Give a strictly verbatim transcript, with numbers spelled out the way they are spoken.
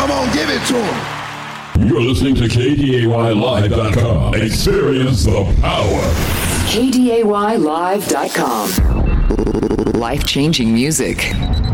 Come on, give it to him. You're listening to K D A Y Live dot com. Experience the power. K D A Y Live dot com. Life-changing music.